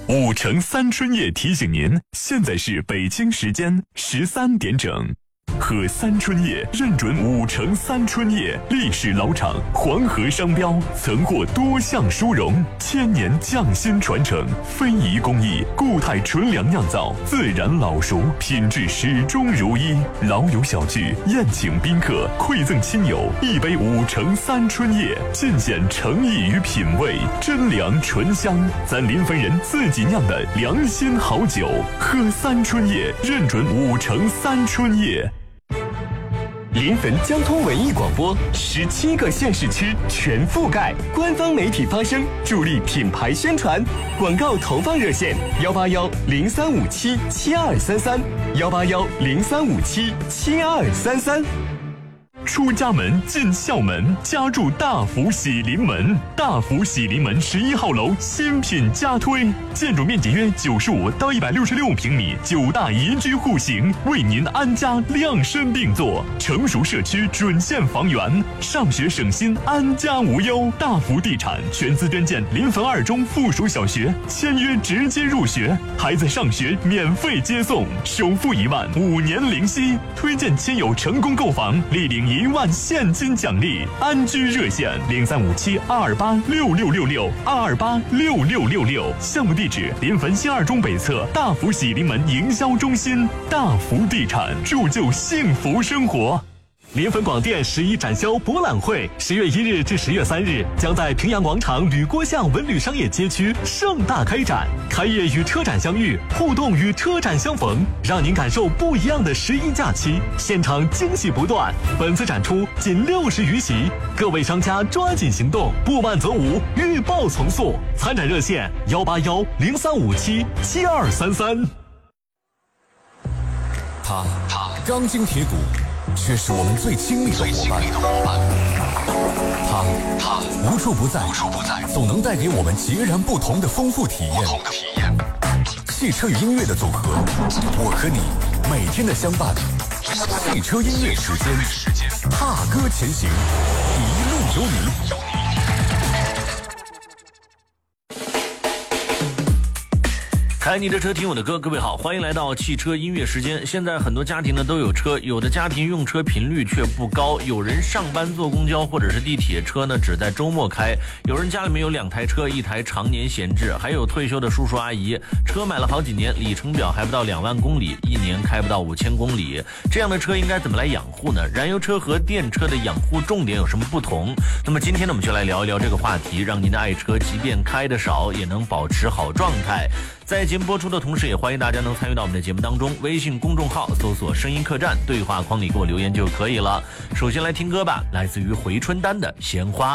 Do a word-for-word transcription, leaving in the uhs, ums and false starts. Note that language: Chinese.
五城三春夜提醒您，现在是北京时间十三点整。喝三春叶认准五城三春叶，历史老厂，黄河商标，曾获多项殊荣，千年匠心传承，非遗工艺，固态纯粮酿造，自然老熟，品质始终如一。老友小聚，宴请宾客，馈赠亲友，一杯五城三春叶，尽显诚意与品味，真粮醇香，咱临汾人自己酿的良心好酒。喝三春叶，认准五城三春叶。 临汾交通文艺广播，十七个县市区全覆盖，官方媒体发声，助力品牌宣传。广告投放热线：幺八幺零三五七七二三三，幺八幺零三五七七二三三。 出家门进校门，家住大福喜临门。大福喜临门十一号楼新品加推，建筑面积约九十五到一百六十六平米，九大宜居户型，为您安家量身定做。成熟社区准现房源，上学省心，安家无忧。大福地产全资捐建临汾二中附属小学，签约直接入学，孩子上学免费接送，首付一万，五年零息。推荐亲友成功购房，立领一万现金奖励。安居热线零三五七二二八六六六六二二八六六六六。项目地址：临汾新二中北侧大福喜临门营销中心。大福地产，铸就幸福生活。 临汾广电十一展销博览会，十月一日至十月三日，将在平阳广场吕郭巷文旅商业街区盛大开展。开业与车展相遇，互动与车展相逢，让您感受不一样的十一假期。现场惊喜不断，本次展出仅六十余席，各位商家抓紧行动，不慢则无，预报从速。参展热线：幺八幺零三五七七二三三。 他他钢筋铁骨，却是我们最亲密的伙伴。他他无处不在，无处不在，总能带给我们截然不同的丰富体验。汽车与音乐的组合，我和你每天的相伴。汽车音乐时间，踏歌前行，一路有你。 开你的车，听我的歌。各位好，欢迎来到汽车音乐时间。现在很多家庭呢都有车，有的家庭用车频率却不高，有人上班坐公交或者是地铁，车呢只在周末开，有人家里面有两台车，一台常年闲置，还有退休的叔叔阿姨，车买了好几年，里程表还不到两万公里，一年开不到五千公里，这样的车应该怎么来养护呢？燃油车和电车的养护重点有什么不同？那么今天呢我们就来聊一聊这个话题，让您的爱车即便开得少也能保持好状态。在节目播出的同时，也欢迎大家能参与到我们的节目当中，微信公众号搜索声音客栈，对话框里给我留言就可以了。首先来听歌吧，来自于回春丹的鲜花。